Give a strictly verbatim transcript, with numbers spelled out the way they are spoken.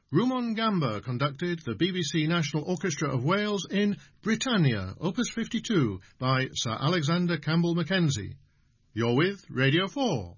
Rumon Gamba conducted the B B C National Orchestra of Wales in Britannia, Opus fifty-two, by Sir Alexander Campbell Mackenzie. You're with Radio four.